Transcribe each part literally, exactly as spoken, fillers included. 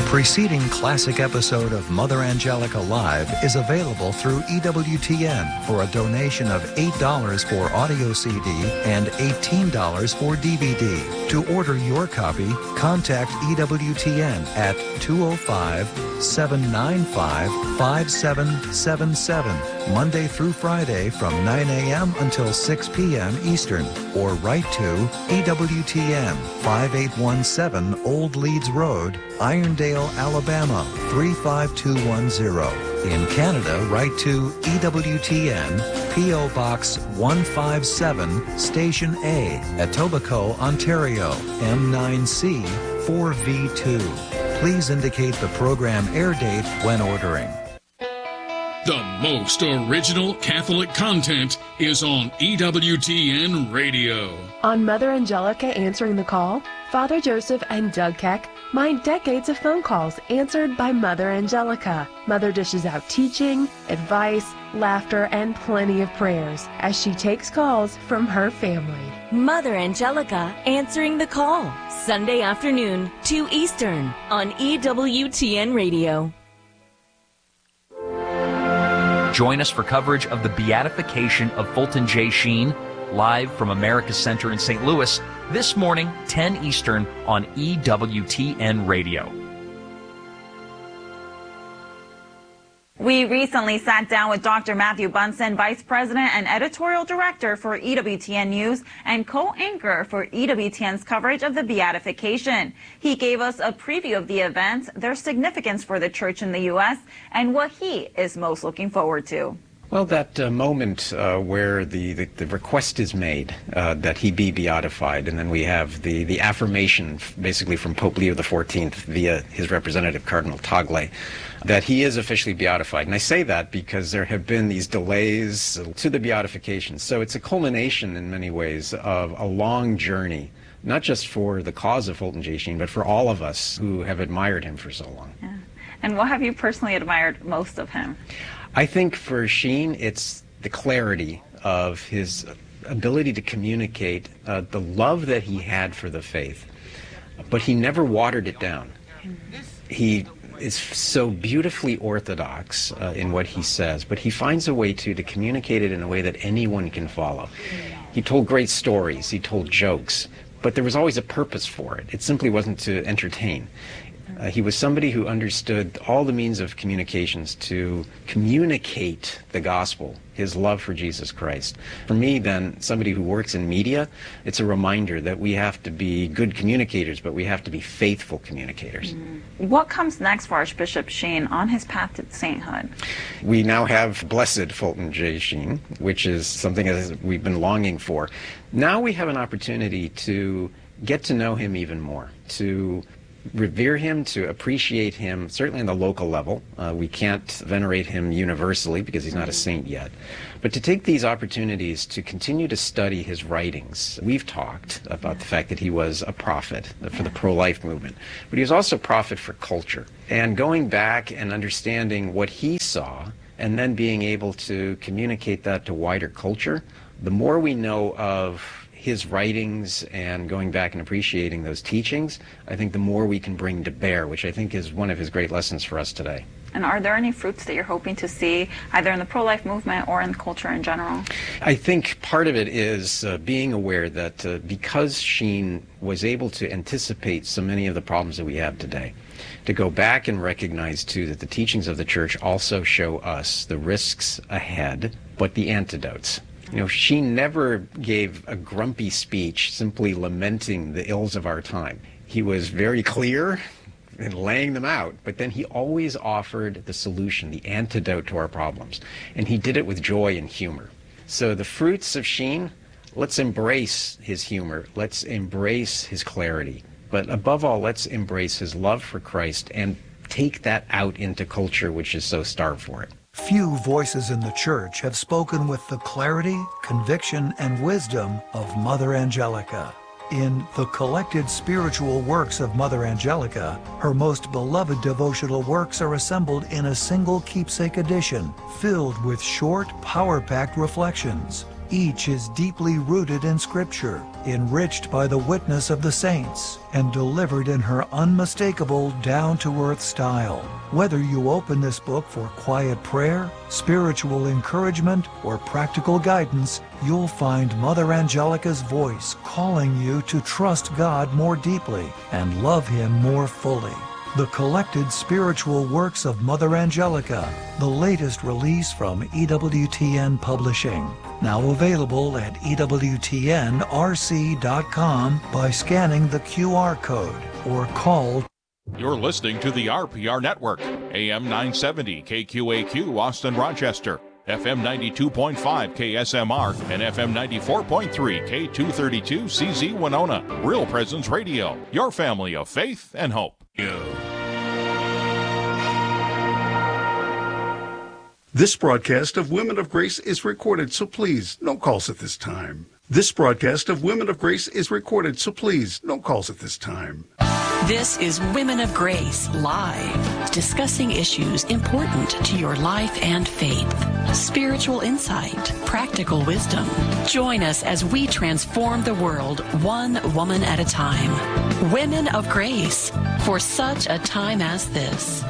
preceding classic episode of Mother Angelica Live is available through E W T N for a donation of eight dollars for audio C D and eighteen dollars for D V D. To order your copy, contact E W T N at two oh five, seven nine five, five seven seven seven, Monday through Friday from nine a.m. until six p.m. Eastern, or write to E W T N, five eight one seven Old Leeds Road, Irondale, Alabama, three five two one zero. In Canada, write to E W T N, P O Box one five seven, Station A, Etobicoke, Ontario, M nine C four V two. Please indicate the program air date when ordering. The most original Catholic content is on E W T N Radio. On Mother Angelica Answering the Call, Father Joseph and Doug Keck mine decades of phone calls answered by Mother Angelica. Mother dishes out teaching, advice, laughter, and plenty of prayers as she takes calls from her family. Mother Angelica Answering the Call, Sunday afternoon, two Eastern, on E W T N Radio. Join us for coverage of the beatification of Fulton J. Sheen, live from America Center in Saint Louis, this morning, ten Eastern, on E W T N Radio. We recently sat down with Doctor Matthew Bunson, Vice President and Editorial Director for E W T N News and co-anchor for E W T N's coverage of the Beatification. He gave us a preview of the event, their significance for the Church in the U S, and what he is most looking forward to. Well, that uh, moment uh, where the, the, the request is made uh, that he be beatified, and then we have the, the affirmation basically from Pope Leo the fourteenth via his representative Cardinal Tagle that he is officially beatified. And I say that because there have been these delays to the beatification. So it's a culmination in many ways of a long journey, not just for the cause of Fulton J. Sheen, but for all of us who have admired him for so long. Yeah. And what have you personally admired most of him? I think for Sheen, it's the clarity of his ability to communicate uh, the love that he had for the faith, but he never watered it down. He is so beautifully orthodox uh, in what he says, but he finds a way to, to communicate it in a way that anyone can follow. He told great stories, he told jokes, but there was always a purpose for it. It simply wasn't to entertain. Uh, he was somebody who understood all the means of communications to communicate the gospel, his love for Jesus Christ. For me, then, somebody who works in media, it's a reminder that we have to be good communicators, but we have to be faithful communicators. Mm-hmm. What comes next for Archbishop Sheen on his path to sainthood? We now have Blessed Fulton J. Sheen, which is something that we've been longing for. Now we have an opportunity to get to know him even more, to revere him, to appreciate him, certainly on the local level. Uh, we can't venerate him universally because he's not a saint yet. But to take these opportunities to continue to study his writings. We've talked about the fact that he was a prophet for the pro-life movement, but he was also a prophet for culture. And going back and understanding what he saw and then being able to communicate that to wider culture, the more we know of his writings and going back and appreciating those teachings, I think the more we can bring to bear, which I think is one of his great lessons for us today. And are there any fruits that you're hoping to see either in the pro-life movement or in culture in general? I think part of it is uh, being aware that uh, because Sheen was able to anticipate so many of the problems that we have today, to go back and recognize too that the teachings of the Church also show us the risks ahead, but the antidotes. You know, she never gave a grumpy speech simply lamenting the ills of our time. He was very clear in laying them out, but then he always offered the solution, the antidote to our problems. And he did it with joy and humor. So the fruits of Sheen, let's embrace his humor. Let's embrace his clarity. But above all, let's embrace his love for Christ and take that out into culture, which is so starved for it. Few voices in the Church have spoken with the clarity, conviction, and wisdom of Mother Angelica. In the collected spiritual works of Mother Angelica, her most beloved devotional works are assembled in a single keepsake edition, filled with short, power-packed reflections. Each is deeply rooted in Scripture, enriched by the witness of the saints, and delivered in her unmistakable, down-to-earth style. Whether you open this book for quiet prayer, spiritual encouragement, or practical guidance, you'll find Mother Angelica's voice calling you to trust God more deeply and love Him more fully. The Collected Spiritual Works of Mother Angelica, the latest release from E W T N Publishing. Now available at E W T N R C dot com by scanning the Q R code or call. You're listening to the R P R Network, A M nine seventy K Q A Q Austin Rochester, F M ninety-two point five K S M R, and F M ninety-four point three K two thirty-two C Z Winona. Real Presence Radio, your family of faith and hope. This broadcast of Women of Grace is recorded, so please, no calls at this time. This broadcast of Women of Grace is recorded, so please, no calls at this time. This is Women of Grace Live, discussing issues important to your life and faith. Spiritual insight, practical wisdom. Join us as we transform the world one woman at a time. Women of Grace, for such a time as this.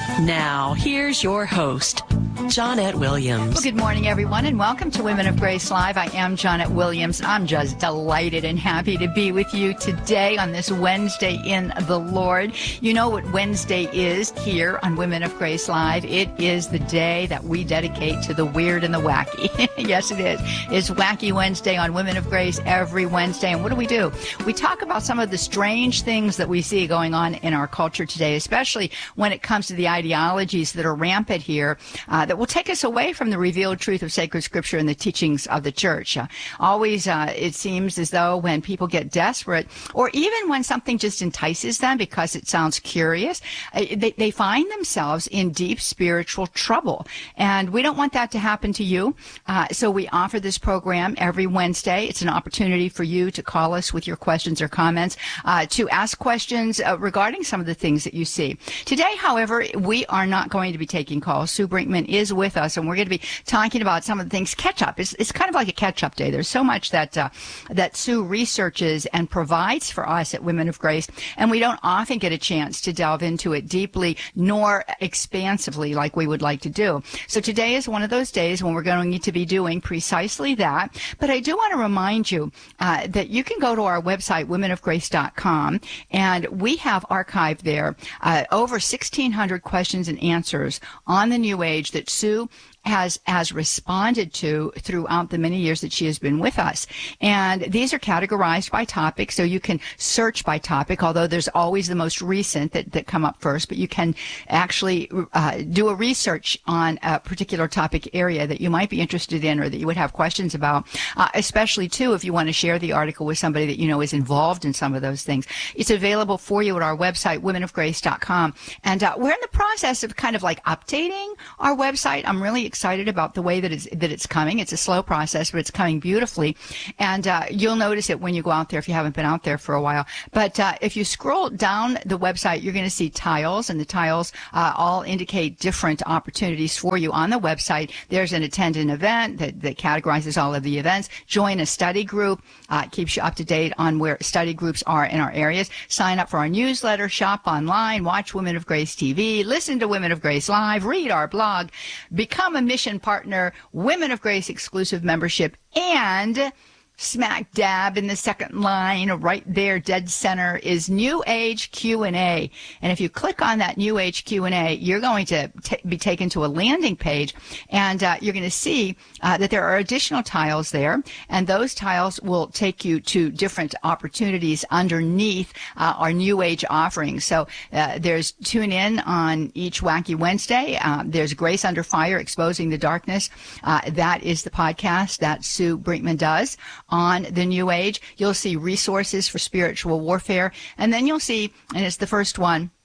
Now, here's your host, Johnette Williams. Well, good morning, everyone, and welcome to Women of Grace Live. I am Johnette Williams. I'm just delighted and happy to be with you today on this Wednesday in the Lord. You know what Wednesday is here on Women of Grace Live. It is the day that we dedicate to the weird and the wacky. Yes, it is. It's Wacky Wednesday on Women of Grace every Wednesday. And what do we do? We talk about some of the strange things that we see going on in our culture today, especially when it comes to the ideologies that are rampant here, uh, that will take us away from the revealed truth of sacred scripture and the teachings of the church. Uh, always, uh, it seems as though when people get desperate, or even when something just entices them because it sounds curious, uh, they, they find themselves in deep spiritual trouble. And we don't want that to happen to you. Uh, so we offer this program every Wednesday. It's an opportunity for you to call us with your questions or comments, uh, to ask questions uh, regarding some of the things that you see. Today, however, we are not going to be taking calls. Sue Brinkman is with us, and we're going to be talking about some of the things. Catch up. It's, it's kind of like a catch up day. There's so much that uh, that Sue researches and provides for us at Women of Grace, and we don't often get a chance to delve into it deeply nor expansively like we would like to do. So today is one of those days when we're going to be doing precisely that. But I do want to remind you uh, that you can go to our website, women of grace dot com, and we have archived there uh, over sixteen hundred questions and answers on the New Age that Sue has has responded to throughout the many years that she has been with us. And these are categorized by topic, so you can search by topic, although there's always the most recent that, that come up first, but you can actually uh, do a research on a particular topic area that you might be interested in or that you would have questions about, uh, especially, too, if you want to share the article with somebody that you know is involved in some of those things. It's available for you at our website, women of grace dot com. And uh, we're in the process of kind of like updating our website. I'm really excited about the way that it's, that it's coming. It's a slow process, but it's coming beautifully. And uh, you'll notice it when you go out there if you haven't been out there for a while. But uh, if you scroll down the website, you're going to see tiles, and the tiles uh, all indicate different opportunities for you on the website. There's an attend an event that, that categorizes all of the events. Join a study group. Uh, keeps you up to date on where study groups are in our areas. Sign up for our newsletter, shop online, watch Women of Grace T V, listen to Women of Grace Live, read our blog, become a mission partner, Women of Grace exclusive membership, and smack dab in the second line, right there, dead center, is New Age Q and A. And if you click on that New Age Q and A, you're going to t- be taken to a landing page, and uh, you're going to see uh, that there are additional tiles there, and those tiles will take you to different opportunities underneath uh, our New Age offerings. So uh, there's Tune In on each Wacky Wednesday. Uh, there's Grace Under Fire, Exposing the Darkness. Uh, that is the podcast that Sue Brinkman does on the New Age. You'll see resources for spiritual warfare, and then you'll see, and it's the first one,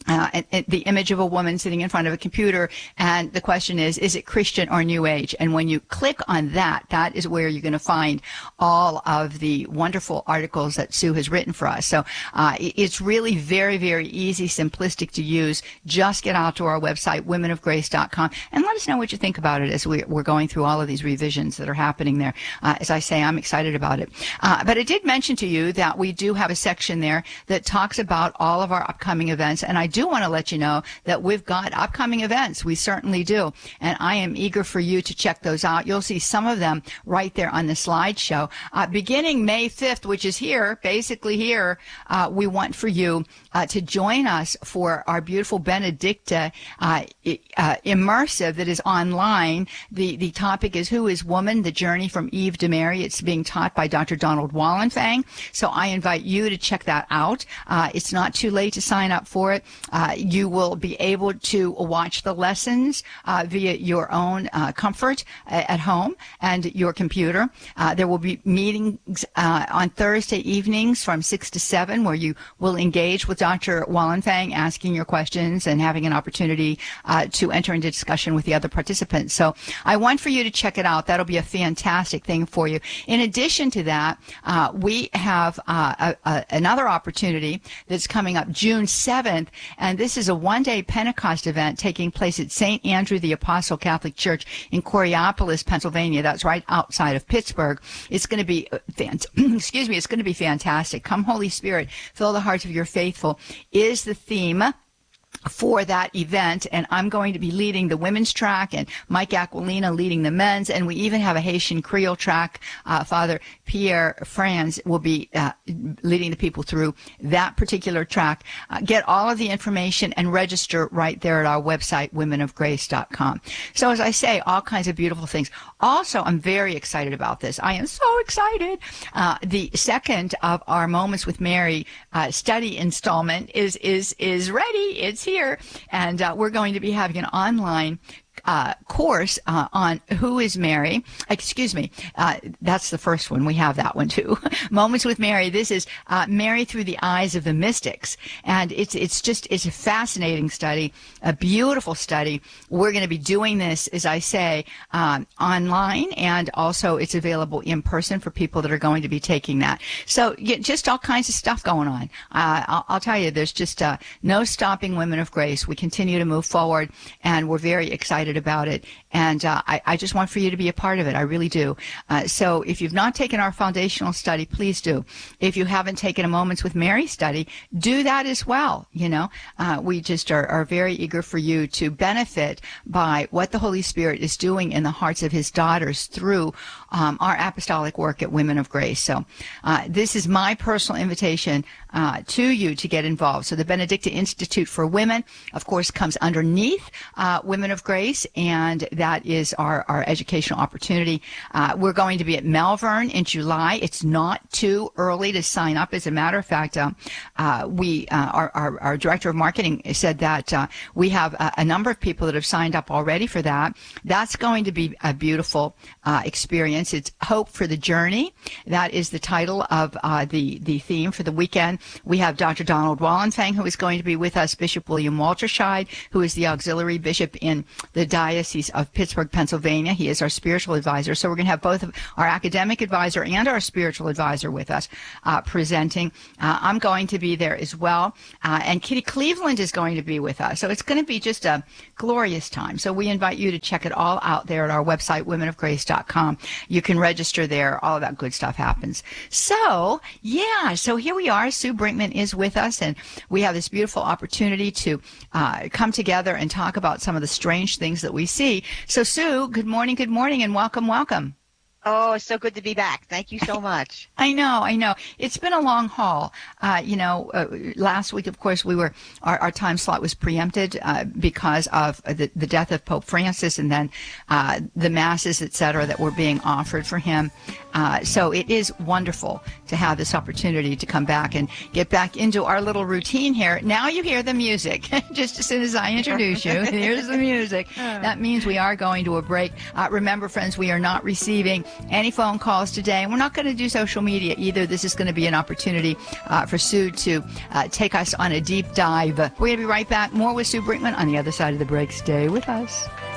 Uh, and, and the image of a woman sitting in front of a computer, and the question is, is it Christian or New Age? And when you click on that, that is where you're going to find all of the wonderful articles that Sue has written for us. So uh, it's really very, very easy, simplistic to use. Just get out to our website, women of grace dot com, and let us know what you think about it as we, we're going through all of these revisions that are happening there. Uh, as I say, I'm excited about it. Uh, but I did mention to you that we do have a section there that talks about all of our upcoming events, and I do want to let you know that we've got upcoming events. We certainly do. And I am eager for you to check those out. You'll see some of them right there on the slideshow. Uh, beginning May fifth, which is here, basically here, uh, we want for you uh, to join us for our beautiful Benedicta uh, uh, immersive that is online. The, the topic is Who is Woman? The Journey from Eve to Mary. It's being taught by Doctor Donald Wallenfang. So I invite you to check that out. Uh, it's not too late to sign up for it. Uh, you will be able to watch the lessons uh, via your own uh, comfort at home and your computer. Uh, there will be meetings uh, on Thursday evenings from six to seven where you will engage with Doctor Wallenfang, asking your questions and having an opportunity uh, to enter into discussion with the other participants. So I want for you to check it out. That'll be a fantastic thing for you. In addition to that, uh, we have uh, a, a, another opportunity that's coming up June seventh, and this is a one-day Pentecost event taking place at Saint Andrew the Apostle Catholic Church in Coraopolis, Pennsylvania. That's right outside of Pittsburgh. It's going to be, fant- excuse me, it's going to be fantastic. Come, Holy Spirit, fill the hearts of your faithful is the theme for that event, and I'm going to be leading the women's track and Mike Aquilina leading the men's, and we even have a Haitian Creole track. Uh, Father Pierre Franz will be uh, leading the people through that particular track. Uh, get all of the information and register right there at our website, women of grace dot com. So as I say, all kinds of beautiful things. Also, I'm very excited about this. I am so excited. Uh, the second of our Moments with Mary uh, study installment is is is ready. It's here, and uh, we're going to be having an online uh, course uh, on Who is Mary. Excuse me. Uh, that's the first one. We have that one too. Moments with Mary. This is uh, Mary through the eyes of the mystics. And it's, it's just, it's a fascinating study, a beautiful study. We're going to be doing this, as I say, um, online, and also it's available in person for people that are going to be taking that. So yeah, just all kinds of stuff going on. Uh, I'll, I'll tell you, there's just uh, no stopping Women of Grace. We continue to move forward, and we're very excited about it, and uh, I, I just want for you to be a part of it. I really do. Uh, so if you've not taken our foundational study, please do. If you haven't taken a Moments with Mary study, do that as well. You know, uh, we just are, are very eager for you to benefit by what the Holy Spirit is doing in the hearts of his daughters through um, our apostolic work at Women of Grace. So uh, this is my personal invitation uh, to you to get involved. So the Benedicta Institute for Women, of course, comes underneath uh, Women of Grace, and that is our, our educational opportunity. Uh, we're going to be at Malvern in July. It's not too early to sign up. As a matter of fact, um, uh, we, uh, our, our, our director of marketing said that uh, we have a, a number of people that have signed up already for that. That's going to be a beautiful uh, experience. It's Hope for the Journey. That is the title of uh, the, the theme for the weekend. We have Doctor Donald Wallenfang, who is going to be with us, Bishop William Walterscheid, who is the auxiliary bishop in the Diocese of Pittsburgh, Pennsylvania. He is our spiritual advisor. So we're going to have both of our academic advisor and our spiritual advisor with us uh, presenting. Uh, I'm going to be there as well. Uh, and Kitty Cleveland is going to be with us. So it's going to be just a glorious time. So we invite you to check it all out there at our website, women of grace dot com. You can register there. All of that good stuff happens. So, yeah, so here we are. Sue Brinkman is with us, and we have this beautiful opportunity to uh, come together and talk about some of the strange things that we see. So, Sue, good morning, good morning, and welcome, welcome. Oh, it's so good to be back. Thank you so much. I know, I know. It's been a long haul. Uh, you know, uh, last week, of course, we were, our, our time slot was preempted uh, because of the, the death of Pope Francis, and then uh, the masses, et cetera, that were being offered for him. Uh, so it is wonderful to have this opportunity to come back and get back into our little routine here. Now you hear the music. Just as soon as I introduce you, here's the music. That means we are going to a break. Uh, remember, friends, we are not receiving any phone calls today. And we're not going to do social media either. This is going to be an opportunity uh, for Sue to uh, take us on a deep dive. We're going to be right back. More with Sue Brinkman on the other side of the break. Stay with us.